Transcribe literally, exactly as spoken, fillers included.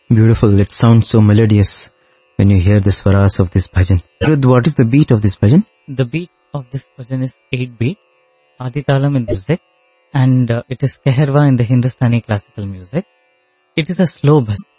Beautiful. It sounds so melodious when you hear the swaras of this bhajan. What is the beat of this bhajan? The beat of this bhajan is eight beat, Aditalam in music, and uh, it is Keherwa in the Hindustani classical music. It is a slow bhajan.